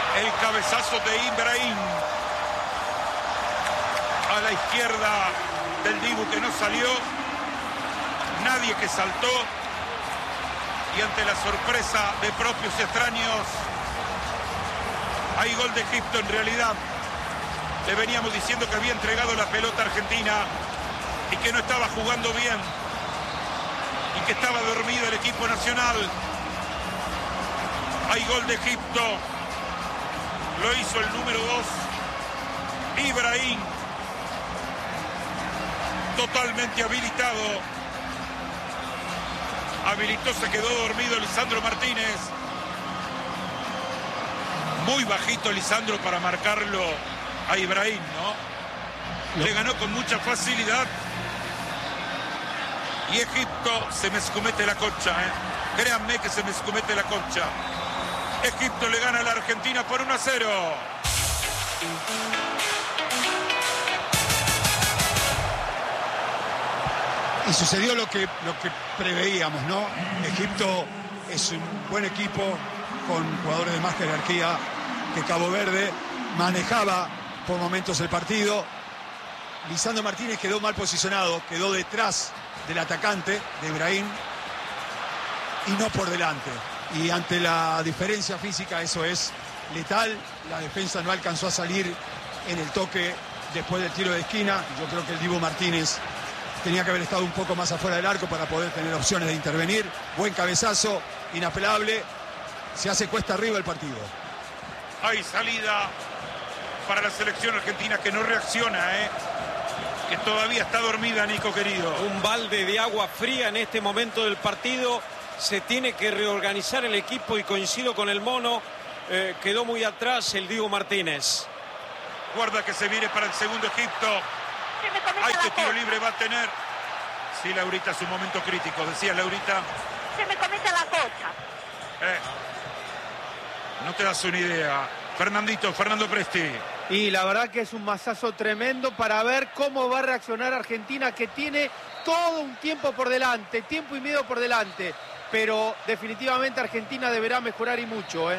El cabezazo de Ibrahim. A la izquierda del Dibu que no salió. Nadie que saltó. Y ante la sorpresa de propios y extraños, hay gol de Egipto. En realidad, le veníamos diciendo que había entregado la pelota a Argentina y que no estaba jugando bien y que estaba dormido el equipo nacional. Hay gol de Egipto. Lo hizo el número 2, Ibrahim. Totalmente habilitado. Habilitó, se quedó dormido Lisandro Martínez. Muy bajito Lisandro para marcarlo a Ibrahim, ¿no? Le ganó con mucha facilidad. Y Egipto se me escumete la concha, ¿eh? Créanme que se me escumete la concha. Egipto le gana a la Argentina por 1-0. Y sucedió lo que preveíamos, ¿no? Egipto es un buen equipo con jugadores de más jerarquía que Cabo Verde. Manejaba por momentos el partido. Lisandro Martínez quedó mal posicionado, quedó detrás del atacante de Ibrahim y no por delante. Y ante la diferencia física eso es letal. La defensa no alcanzó a salir en el toque después del tiro de esquina. Yo creo que el Dibu Martínez tenía que haber estado un poco más afuera del arco para poder tener opciones de intervenir. Buen cabezazo, inapelable. Se hace cuesta arriba el partido. Hay salida para la selección argentina que no reacciona, que todavía está dormida, Nico querido. Un balde de agua fría en este momento del partido. Se tiene que reorganizar el equipo y coincido con el mono. Quedó muy atrás el Dibu Martínez. Guarda que se viene para el segundo Egipto. Ay, qué tiro libre va a tener. Sí, Laurita, es un momento crítico. Decías, Laurita. Se me comete la cocha. No te das una idea. Fernando Presti. Y la verdad que es un masazo tremendo para ver cómo va a reaccionar Argentina, que tiene todo un tiempo por delante, tiempo y medio por delante. Pero definitivamente Argentina deberá mejorar y mucho,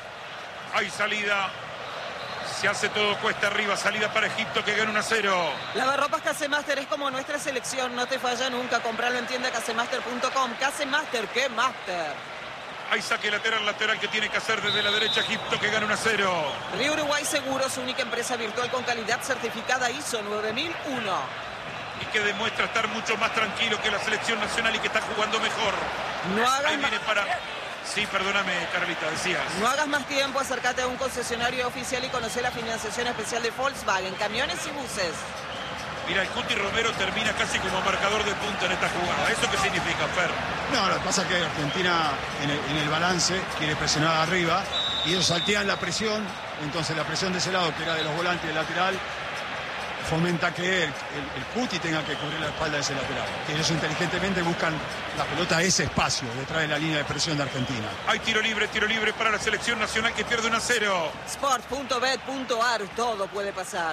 Hay salida. Se hace todo cuesta arriba. Salida para Egipto que gana 1-0. Lavarropas Casemaster es como nuestra selección. No te falla nunca. Compralo en tienda casemaster.com. Casemaster, ¿qué master? Hay saque lateral que tiene que hacer desde la derecha Egipto que gana 1-0. Río Uruguay Seguros, única empresa virtual con calidad certificada ISO 9001. Y que demuestra estar mucho más tranquilo que la selección nacional y que está jugando mejor. No hagas Ahí viene para... Sí, perdóname, Carlita, decías. No hagas más tiempo, acércate a un concesionario oficial y conoce la financiación especial de Volkswagen, camiones y buses. Mira, el Cuti Romero termina casi como marcador de punta en esta jugada. ¿Eso qué significa, Fer? No, lo que pasa es que Argentina en el balance quiere presionar arriba y ellos saltean la presión. Entonces la presión de ese lado, que era de los volantes del lateral, fomenta que el Cuti tenga que cubrir la espalda de ese lateral. Que ellos inteligentemente buscan la pelota a ese espacio detrás de la línea de presión de Argentina. Hay tiro libre para la selección nacional que pierde 1-0. Sport.bet.ar, todo puede pasar.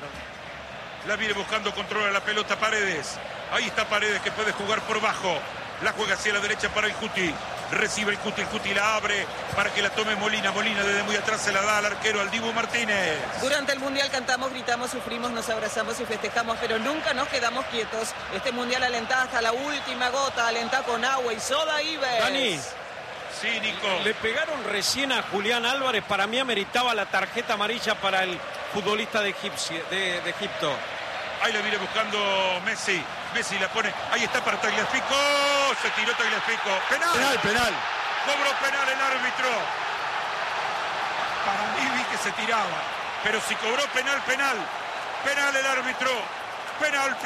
La viene buscando, controla la pelota Paredes. Ahí está Paredes que puede jugar por bajo. La juega hacia la derecha para el Cuti. Recibe el Cuti la abre para que la tome Molina. Molina desde muy atrás se la da al arquero, al Dibu Martínez. Durante el Mundial cantamos, gritamos, sufrimos, nos abrazamos y festejamos, pero nunca nos quedamos quietos. Este Mundial alentá hasta la última gota, alentá con agua y soda Ives. Dani. Sí, Nico. Le pegaron recién a Julián Álvarez. Para mí ameritaba la tarjeta amarilla para el futbolista de Egipto. Ahí la viene buscando Messi. Messi la pone. Ahí está para Tagliafico. Se tiró Tagliafico. Penal. Cobró penal el árbitro. Para mí vi que se tiraba. Pero si cobró penal. Penal el árbitro. Penal.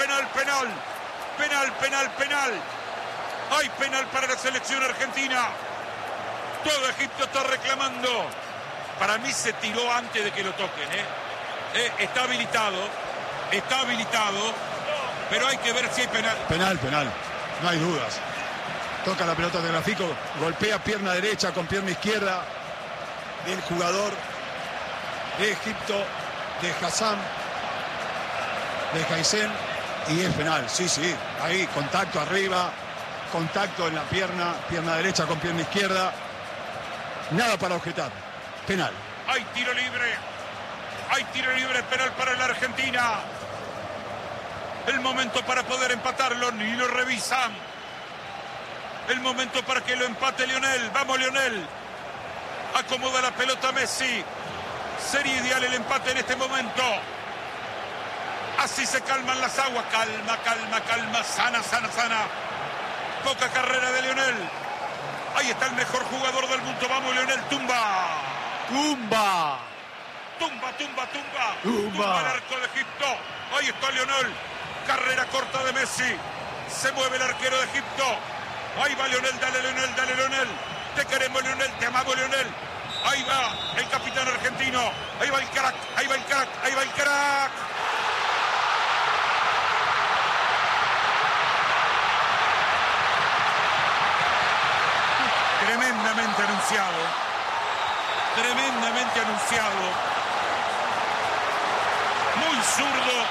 Hay penal para la selección argentina. Todo Egipto está reclamando. Para mí se tiró antes de que lo toquen. Está habilitado. Pero hay que ver si hay penal. Penal. No hay dudas. Toca la pelota de Tagliafico. Golpea pierna derecha con pierna izquierda del jugador de Egipto, de Hassan, de Haisen. Y es penal. Sí. Ahí contacto arriba. Contacto en la pierna derecha con pierna izquierda. Nada para objetar. Penal. Hay tiro libre. Hay tiro libre, penal para la Argentina. El momento para poder empatarlo, ni lo revisan. El momento para que lo empate Lionel. Vamos, Lionel. Acomoda la pelota Messi. Sería ideal el empate en este momento. Así se calman las aguas. Calma, calma, calma. Sana, sana, sana. Poca carrera de Lionel. Ahí está el mejor jugador del mundo. Vamos, Lionel. Tumba. ¡Tumba! Tumba, tumba, tumba. Tumba. Tumba el arco de Egipto. Ahí está Lionel. Carrera corta de Messi. Se mueve el arquero de Egipto. Ahí va Lionel. Dale, Lionel. Dale, Lionel. Te queremos, Lionel. Te amamos, Lionel. Ahí va el capitán argentino. Ahí va el crack. Ahí va el crack. Ahí va el crack. Tremendamente anunciado. Tremendamente anunciado. Muy zurdo.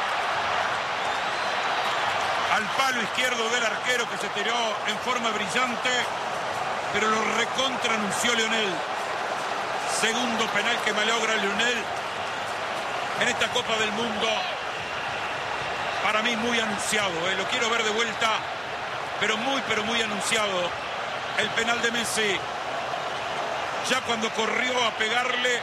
Al palo izquierdo del arquero que se tiró en forma brillante. Pero lo recontra anunció Lionel. Segundo penal que malogra Lionel en esta Copa del Mundo. Para mí muy anunciado. Lo quiero ver de vuelta. Pero muy anunciado. El penal de Messi. Ya cuando corrió a pegarle,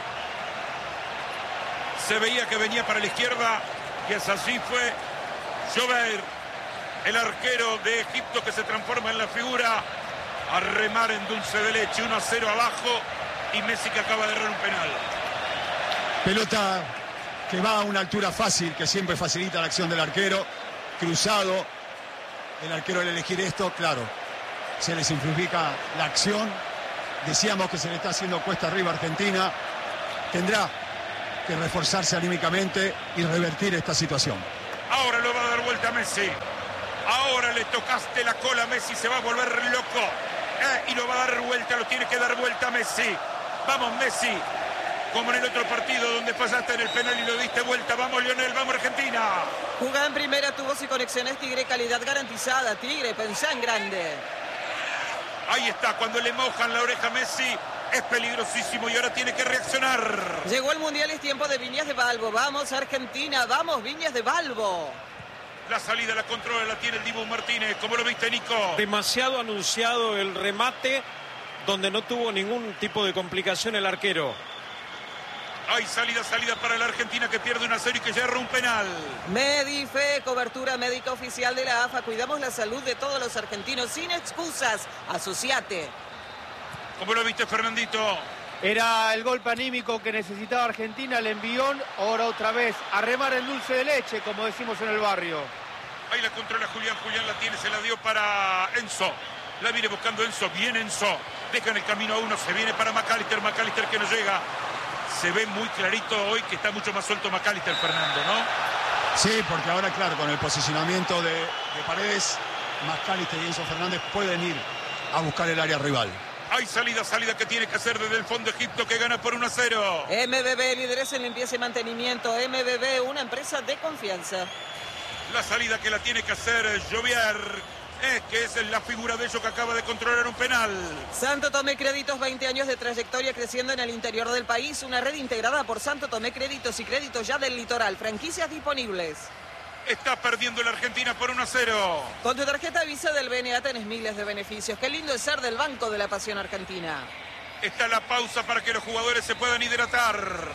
se veía que venía para la izquierda. Y es así fue Jover, el arquero de Egipto, que se transforma en la figura. A remar en dulce de leche. 1-0 abajo. Y Messi que acaba de errar un penal. Pelota que va a una altura fácil, que siempre facilita la acción del arquero. Cruzado. El arquero al elegir esto, claro, se le simplifica la acción. Decíamos que se le está haciendo cuesta arriba a Argentina. Tendrá que reforzarse anímicamente y revertir esta situación. Ahora lo va a dar vuelta a Messi. Ahora le tocaste la cola a Messi. Se va a volver loco. Y lo va a dar vuelta. Lo tiene que dar vuelta a Messi. Vamos, Messi. Como en el otro partido donde pasaste en el penal y lo diste vuelta. Vamos, Lionel. Vamos, Argentina. Jugada en primera, tubos y conexiones Tigre, calidad garantizada. Tigre, pensá en grande. Ahí está, cuando le mojan la oreja a Messi, es peligrosísimo y ahora tiene que reaccionar. Llegó el Mundial, es tiempo de Viñas de Balbo. Vamos, Argentina, vamos, Viñas de Balbo. La salida la controla, la tiene el Dibu Martínez. ¿Cómo lo viste, Nico? Demasiado anunciado el remate, donde no tuvo ningún tipo de complicación el arquero. Hay salida para la Argentina que pierde 1-0 y que ya erró un penal. Medife, cobertura médica oficial de la AFA. Cuidamos la salud de todos los argentinos sin excusas. Asociate. ¿Cómo lo viste, Fernandito? Era el golpe anímico que necesitaba Argentina, el envión. Ahora otra vez a remar el dulce de leche, como decimos en el barrio. Ahí la controla Julián. Julián la tiene, se la dio para Enzo. La viene buscando Enzo. Bien Enzo. Dejan el camino a uno. Se viene para McAllister. McAllister que no llega. Se ve muy clarito hoy que está mucho más suelto McAllister, Fernando, ¿no? Sí, porque ahora, claro, con el posicionamiento de Paredes, McAllister y Enzo Fernández pueden ir a buscar el área rival. Hay salida que tiene que hacer desde el fondo Egipto, que gana por 1-0. MBB, líderes en limpieza y mantenimiento. MBB, una empresa de confianza. La salida que la tiene que hacer Jovier, que es la figura de ellos que acaba de controlar un penal. Santo Tomé Créditos, 20 años de trayectoria creciendo en el interior del país. Una red integrada por Santo Tomé Créditos y Créditos ya del litoral. Franquicias disponibles. Está perdiendo la Argentina por 1-0. Con tu tarjeta Visa del BNA tenés miles de beneficios. Qué lindo es ser del Banco de la Pasión Argentina. Está la pausa para que los jugadores se puedan hidratar.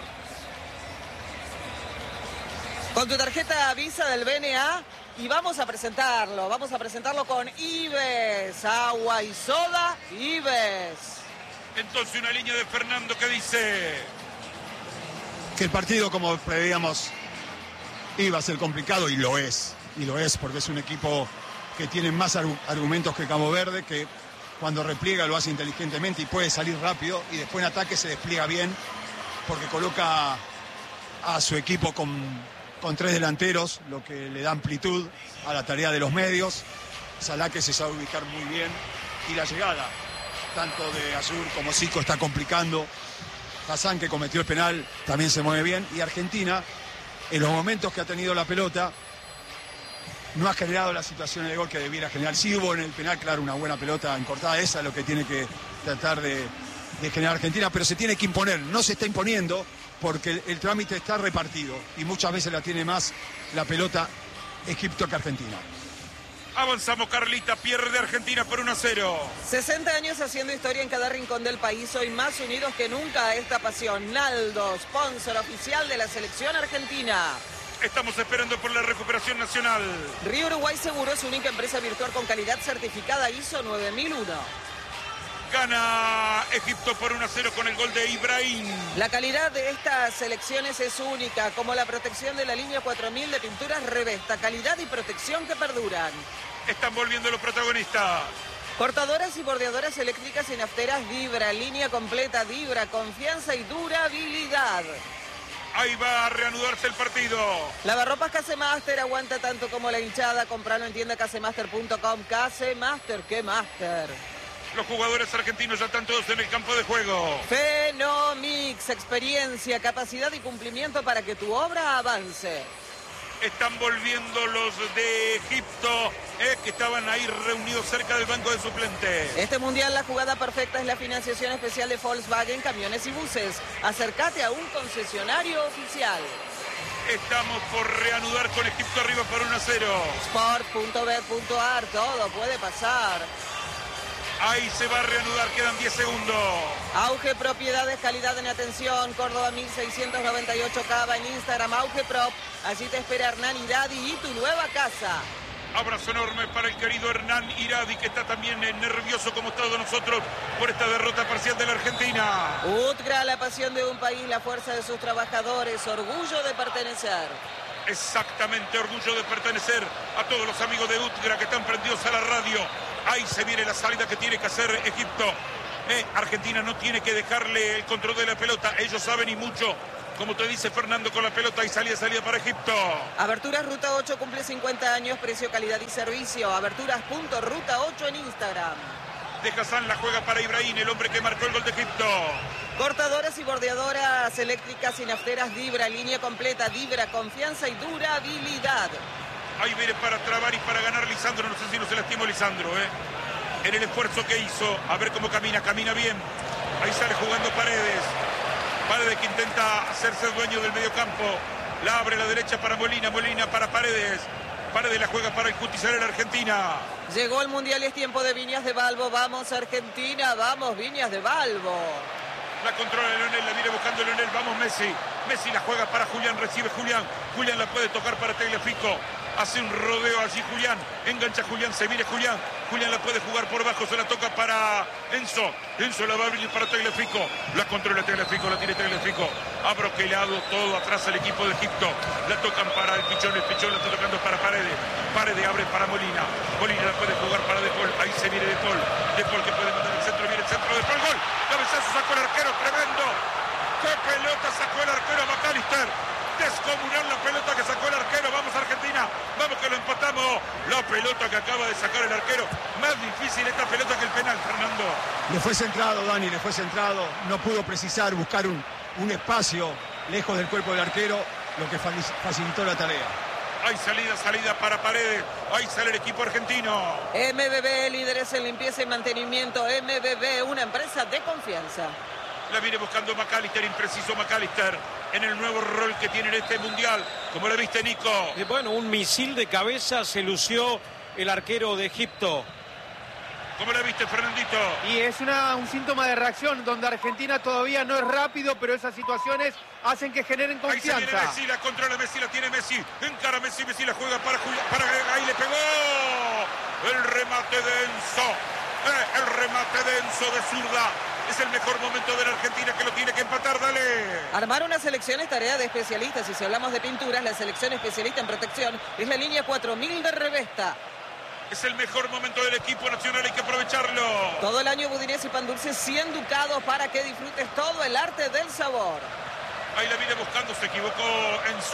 Con tu tarjeta Visa del BNA y vamos a presentarlo con Ives, agua y soda, Ives. Entonces una línea de Fernando que dice que el partido, como preveíamos, iba a ser complicado y lo es porque es un equipo que tiene más argumentos que Cabo Verde, que cuando repliega lo hace inteligentemente y puede salir rápido, y después en ataque se despliega bien porque coloca a su equipo con tres delanteros, lo que le da amplitud a la tarea de los medios. Salah, que se sabe ubicar muy bien, y la llegada tanto de Azur como Zico está complicando. Hassan, que cometió el penal, también se mueve bien, y Argentina, en los momentos que ha tenido la pelota, no ha generado las situaciones de gol que debiera generar. Sí hubo en el penal, claro, una buena pelota encortada. Esa es lo que tiene que tratar de de generar Argentina, pero se tiene que imponer. No se está imponiendo porque el trámite está repartido y muchas veces la tiene más la pelota Egipto que Argentina. Avanzamos, Carlita, pierde Argentina por 1-0. 60 años haciendo historia en cada rincón del país, hoy más unidos que nunca a esta pasión. Naldo, sponsor oficial de la selección argentina. Estamos esperando por la recuperación nacional. Río Uruguay Seguros, única empresa virtual con calidad certificada ISO 9001. Gana Egipto por 1-0 con el gol de Ibrahim. La calidad de estas selecciones es única, como la protección de la línea 4000 de pinturas Revesta. Calidad y protección que perduran. Están volviendo los protagonistas. Cortadoras y bordeadoras eléctricas y nafteras Vibra. Línea completa Vibra. Confianza y durabilidad. Ahí va a reanudarse el partido. Lavarropas Casemaster, aguanta tanto como la hinchada. Compralo en tienda casemaster.com. Casemaster, ¿qué master? Los jugadores argentinos ya están todos en el campo de juego. Fenomix, experiencia, capacidad y cumplimiento para que tu obra avance. Están volviendo los de Egipto, que estaban ahí reunidos cerca del banco de suplentes. Este mundial, la jugada perfecta es la financiación especial de Volkswagen, camiones y buses. Acércate a un concesionario oficial. Estamos por reanudar con Egipto arriba por 1-0. Sport.bet.ar, todo puede pasar. Ahí se va a reanudar, quedan 10 segundos. Auge Propiedades, calidad en atención. Córdoba 1698 Cava en Instagram, Auge Prop. Allí te espera Hernán Iradi y tu nueva casa. Abrazo enorme para el querido Hernán Iradi, que está también nervioso como todos nosotros por esta derrota parcial de la Argentina. UTGRA, la pasión de un país, la fuerza de sus trabajadores, orgullo de pertenecer. Exactamente, orgullo de pertenecer a todos los amigos de UTGRA que están prendidos a la radio. Ahí se viene la salida que tiene que hacer Egipto. Argentina no tiene que dejarle el control de la pelota. Ellos saben y mucho. Como te dice Fernando con la pelota y salida para Egipto. Aberturas Ruta 8 cumple 50 años, precio, calidad y servicio. Aberturas.ruta8 en Instagram. De Hassan la juega para Ibrahim, el hombre que marcó el gol de Egipto. Cortadoras y bordeadoras eléctricas y nafteras Vibra, línea completa Vibra, confianza y durabilidad. Ahí viene para trabar y para ganar Lisandro. No sé si no se lastimó Lisandro, en el esfuerzo que hizo. A ver cómo camina bien. Ahí sale jugando Paredes. Paredes que intenta hacerse dueño del mediocampo. La abre a la derecha para Molina. Molina para Paredes. Paredes la juega para el Cuti, sale la Argentina. Llegó el Mundial y es tiempo de Viñas de Balbo. Vamos Argentina, vamos Viñas de Balbo. La controla Leonel, la viene buscando Leonel. Vamos Messi. Messi la juega para Julián, recibe Julián. Julián la puede tocar para Tagliafico. Hace un rodeo allí Julián. Engancha Julián, se viene Julián. Julián la puede jugar por abajo, se la toca para Enzo. Enzo la va a abrir para Tagliafico. La controla Tagliafico, la tiene Tagliafico. Ha broquelado todo atrás el equipo de Egipto. La tocan para el Pichón la está tocando para Paredes. Paredes abre para Molina. Molina la puede jugar para De Paul. Ahí se viene De Paul. De Paul que puede mandar el centro, viene el centro de Paul. Gol. Cabezazo sacó el arquero, tremendo. ¡Qué pelota sacó el arquero McAllister! Descomunal la pelota que sacó el arquero. Vamos Argentina, vamos que lo empatamos. La pelota que acaba de sacar el arquero. Más difícil esta pelota que el penal, Fernando. Le fue centrado, Dani, le fue centrado. No pudo precisar, buscar un espacio lejos del cuerpo del arquero, lo que facilitó la tarea. Hay salida para Paredes. Ahí sale el equipo argentino. MBB, líderes en limpieza y mantenimiento. MBB, una empresa de confianza. La viene buscando McAllister, impreciso McAllister, en el nuevo rol que tiene en este mundial. ¿Cómo la viste, Nico? Bueno, un misil de cabeza se lució el arquero de Egipto. ¿Cómo la viste, Fernandito? Y es un síntoma de reacción donde Argentina todavía no es rápido, pero esas situaciones hacen que generen confianza. Ahí se viene Messi, la controla Messi, la tiene Messi. Encara Messi, Messi la juega para Julián. Ahí le pegó. El remate de Enzo. El remate de Enzo de zurda. Es el mejor momento de la Argentina que lo tiene que empatar, dale. Armar una selección es tarea de especialistas. Y si hablamos de pinturas, la selección especialista en protección es la línea 4000 de Revesta. Es el mejor momento del equipo nacional, hay que aprovecharlo. Todo el año budinés y pan dulce, 100 ducados para que disfrutes todo el arte del sabor. Ahí la viene buscando, se equivocó Enzo.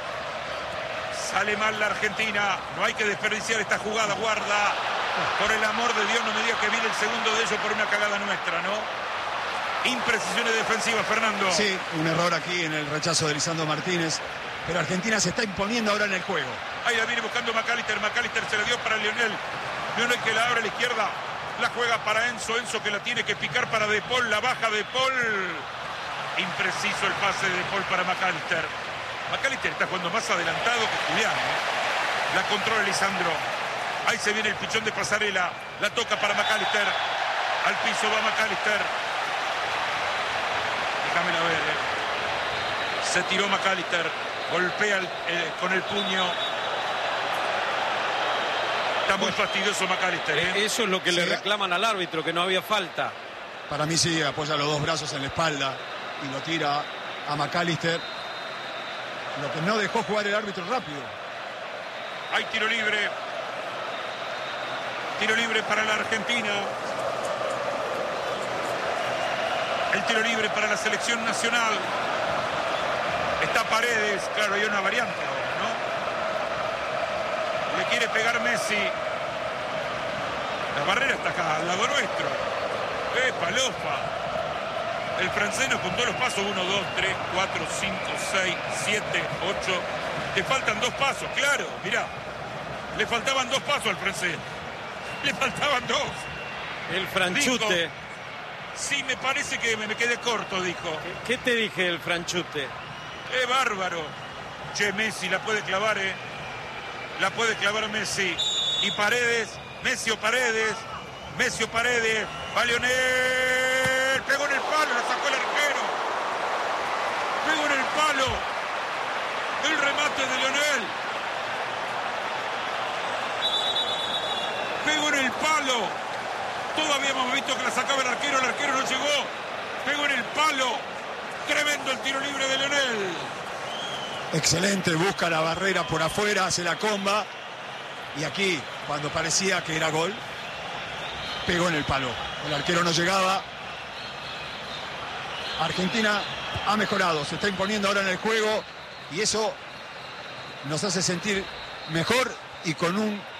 Sale mal la Argentina, no hay que desperdiciar esta jugada, guarda. Por el amor de Dios, no me digas que viene el segundo de ellos por una cagada nuestra, ¿no? Imprecisiones defensivas, Fernando. Sí, un error aquí en el rechazo de Lisandro Martínez. Pero Argentina se está imponiendo ahora en el juego. Ahí la viene buscando McAllister. McAllister se la dio para Leonel. Leonel que la abre a la izquierda. La juega para Enzo. Enzo que la tiene que picar para De Paul. La baja De Paul. Impreciso el pase de De Paul para McAllister. McAllister está jugando más adelantado que Julián. La controla Lisandro. Ahí se viene el pichón de Pasarela. La toca para McAllister. Al piso va McAllister. Déjamela ver. Se tiró McAllister. Golpea con el puño. Está muy fastidioso McAllister. Eso es lo que le reclaman al árbitro, que no había falta. Para mí sí, apoya los dos brazos en la espalda y lo tira a McAllister. Lo que no dejó jugar el árbitro rápido. Hay tiro libre. Tiro libre para la Argentina. El tiro libre para la selección nacional. Está Paredes. Claro, hay una variante ahora, ¿no? Le quiere pegar Messi. La barrera está acá, al lado nuestro. Palofa. El francés nos contó los pasos. 1, 2, 3, 4, 5, 6, 7, 8. Le faltan 2 pasos, claro. Mirá. Le faltaban 2 pasos al francés. Le faltaban 2. El franchute. Dijo, sí, me parece que me quedé corto, dijo. ¿Qué te dije del franchute? Bárbaro. Che, Messi la puede clavar, La puede clavar Messi. Y Paredes. Messi o Paredes. Messi o Paredes. Va Lionel. Pegó en el palo, la sacó el arquero. Pegó en el palo. El remate de Lionel. Pegó en el palo. Todavía hemos visto que la sacaba el arquero no llegó. Pegó en el palo. Tremendo el tiro libre de Lionel. Excelente, busca la barrera por afuera, hace la comba. Y aquí, cuando parecía que era gol, pegó en el palo. El arquero no llegaba. Argentina ha mejorado, se está imponiendo ahora en el juego. Y eso nos hace sentir mejor y con un